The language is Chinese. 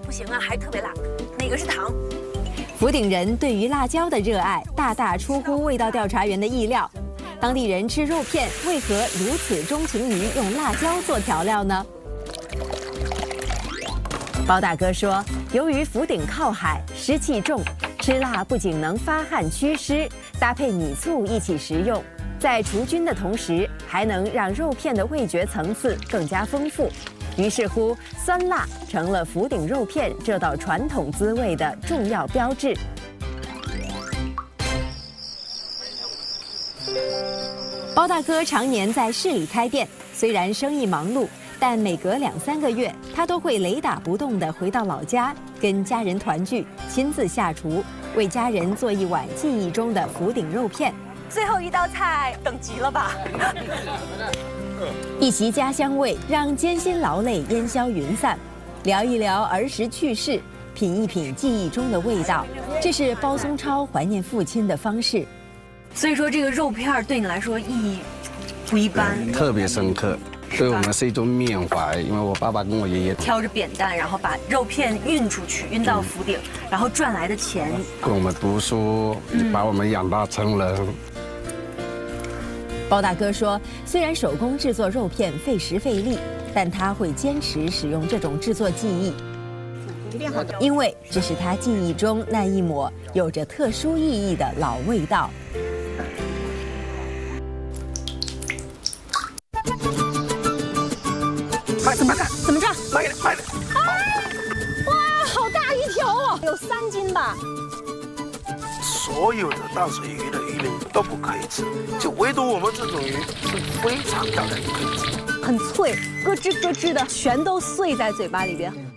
不行啊，还特别辣。哪个是糖？ 福鼎人对于辣椒的热爱，大大出乎味道调查员的意料。当地人吃肉片为何如此钟情于用辣椒做调料呢？包大哥说，由于福鼎靠海，湿气重，吃辣不仅能发汗祛湿，搭配米醋一起食用，在除菌的同时，还能让肉片的味觉层次更加丰富。于是乎，酸辣成了福鼎肉片这道传统滋味的重要标志。包大哥常年在市里开店，虽然生意忙碌，但每隔2、3个月，他都会雷打不动地回到老家，跟家人团聚，亲自下厨，为家人做一碗记忆中的福鼎肉片。 最后一道菜等急了吧？ 一席家乡味，让艰辛劳累烟消云散，聊一聊儿时趣事，品一品记忆中的味道，这是包松超怀念父亲的方式。 所以说，这个肉片对你来说意义不一般， 特别深刻。对我们是一种缅怀，因为我爸爸跟我爷爷挑着扁担，然后把肉片运出去，运到福鼎，然后赚来的钱跟我们读书，把我们养大成人。 包大哥说，虽然手工制作肉片费时费力，但他会坚持使用这种制作技艺，因为这是他记忆中那一抹有着特殊意义的老味道。 怎么干？怎么赚？ 慢点，慢点。 哇，好大一条哦，有3斤吧。 所有的淡水鱼的鱼鳞都不可以吃，就唯独我们这种鱼是非常漂亮，可以吃。 很脆，咯吱咯吱的，全都碎在嘴巴里边。